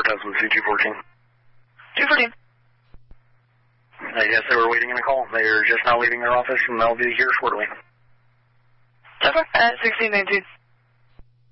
husband, C214. 214. Yes, they were waiting in a call. They are just now leaving their office, and they'll be here shortly. So far, 1619.